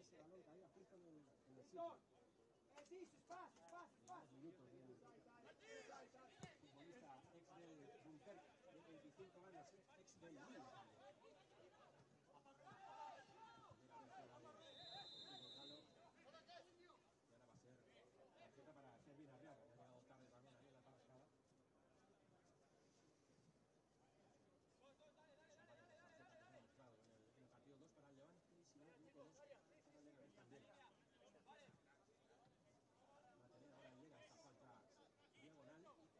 ese balón caía justo en el sitio. Minutos del futbolista ex del Dunkerque, de 25 años, ex del Lille. Y ahora va a ser tarjeta para Fermín Arriaga, que ha llegado tarde también ahí en la tabascada. En el partido 2 para el Levante y si no, 2 para el Leganés también. Va a tener ahora el Lega esta falta diagonal.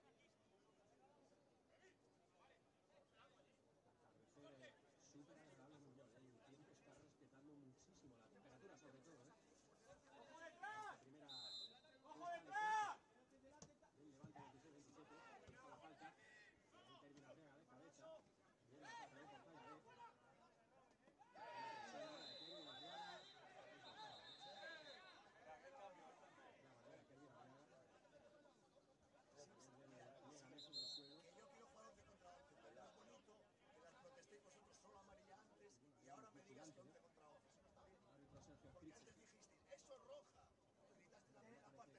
Atardecer súper agradable en Unión. El tiempo está respetando muchísimo la temperatura, sobre todo. ¡Ojo detrás! Primera ¡ojo detrás! El Levante 26-27. Deja la falta. Ahí termina Arriaga de cabeza. Viene la falta de Portalla. Que yo quiero jugar 11 contra 11, pero es bonito que las protestéis vosotros solo amarilla antes y ahora me digas que 11 contra 11. Eso no está bien. Porque antes dijisteis, eso es roja. Gritaste en la primera parte,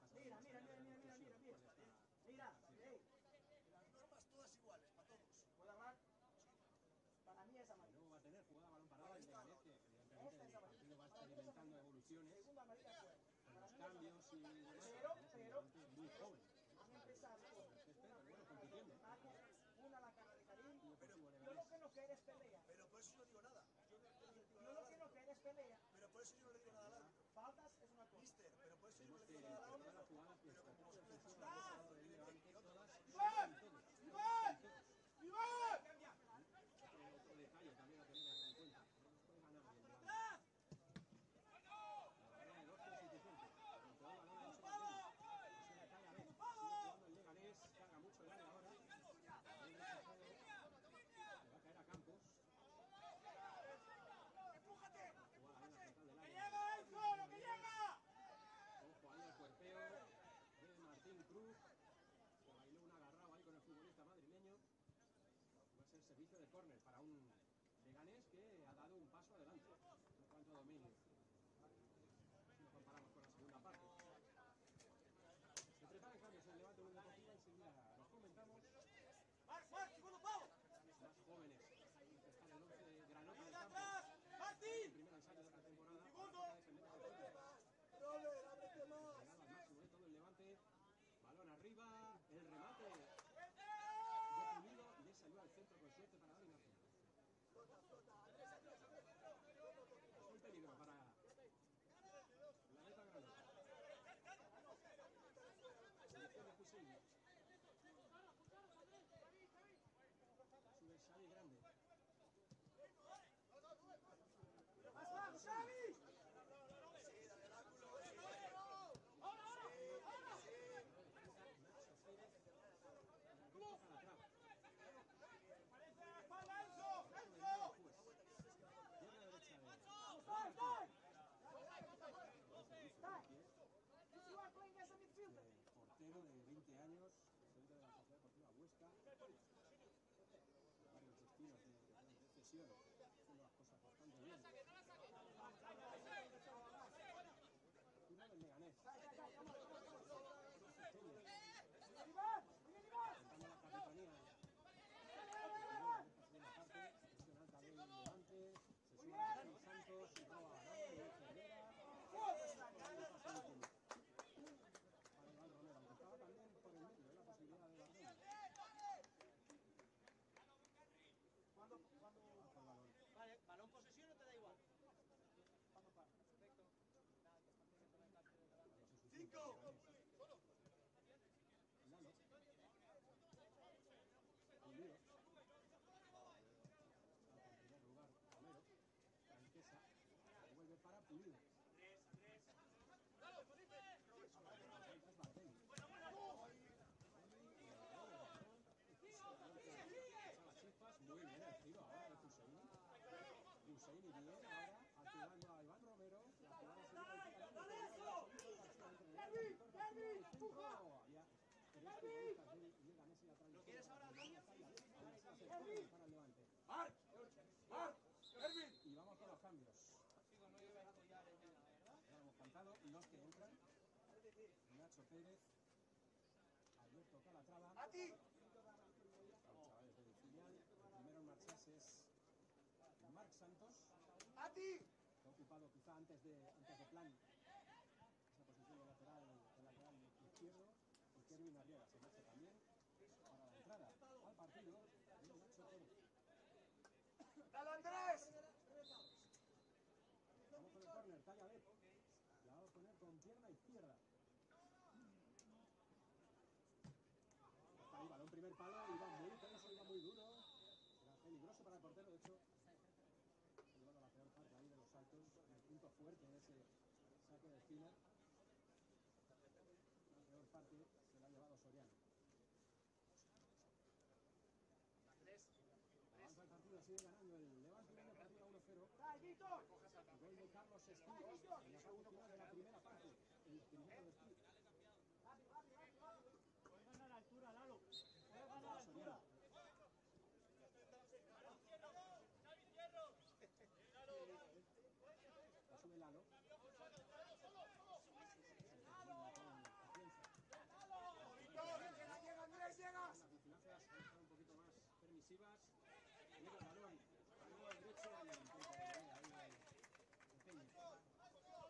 mira. Las normas todas iguales, para todos. ¿Puedo hablar? Para mí es amarilla. Luego va a tener jugada balón parado el Leganés, que evidentemente el partido va experimentando evoluciones con los cambios y demás. Pero muy joven. han empezado compitiendo. Una la cara de Karim. Yo Pero lo que no quiero es pelea. Pero por eso yo no digo nada. Yo lo que no quiero es pelea. Pero por eso yo no le digo nada al árbitro. Faltas es una cosa. Mister, pero por eso yo no le digo nada al árbitro. Pero como vosotros otro detalle también a tener en cuenta. Estoy ganando bien. La barrera de 2 es suficiente. Con todo el balón no se la cae a ver. Sigue jugando el Leganés, carga mucho el área ahora. Le va a caer a Campos. ¡Empújate! ¡Que llega el solo, que llega! Ojo ahí al cuerpeo de Martín Cruz, que bailó un agarrado ahí con el futbolista madrileño. Va a ser servicio de córner para un Leganés que ha dado un paso adelante en cuanto a dominio. Si lo comparamos con la segunda parte. Se preparan cambios en el Levante Unión Deportiva, enseguida los comentamos. ¡Segundo pavo! Más jóvenes. Está el 11 de Granota del Campo. El primer ensayo de la temporada. ¡Segundo! ¡Robert, ábrete más! Llegado al máximo de todo el Levante. Balón arriba. El remate. Detenido. Le salió al centro con suerte para Dani García. Es un peligro para la neta Granota. Selección de Hussein. Sube Xavi grande. ¡Más abajo, Xavi! Sí, dale el ángulo. ¡Parece la espalda, Enzo! ¡Enzo! Pierna derecha de... Portero de 20 años, centro de la Sociedad Deportiva Huesca. Varios destinos de cesión, haciendo las cosas bastante bien. Cuidado del Leganés. Intentando la capitanía. Segunda parte, sesión alta del Levante, se sube a Santos, se roba a Herrera. Romero, aunque estaba también por el medio de la posibilidad de Bardem. ¿Cuándo? Vale, balón posesión o te da igual. ¿Cuándo para? Perfecto. Nada, que están teniendo la clase de delante. 5. Lalo. Pulido. En primer lugar, Romero. Franquesa. Vuelve para Pulido. Muy bien el tiro ahora de Hussein. Hussein y bien ahora activando a Iván Romero. La jugada ¿Lo quieres ahora, Antonio? para el Levante. ¡Marc! ¡Ervin! Y vamos con los cambios. Sigo, no, yo vengo ya desde Pérez. Alberto Calatrava. ¡A ti! Los chavales del filial. El primero en marcharse es Marc Santos. ¡A ti! Que ha ocupado quizá antes de Plan esa posición de lateral izquierdo. Y Kevin Arriaga se marcha también para la entrada al partido de Nacho Pérez. ¡Dale, Andrés! Vamos con el córner, talla B. La vamos a poner con pierna izquierda. Está ahí, balón primer palo, iba muy tenso, iba muy duro. Era peligroso para el portero, de hecho, ha llevado la peor parte ahí de los saltos. El punto fuerte de ese saque de Spinner. La peor parte se la ha llevado Soriano. Avanza el partido, sigue ganando el Levante, partido 1-0. Gol de Carlos Esquivel.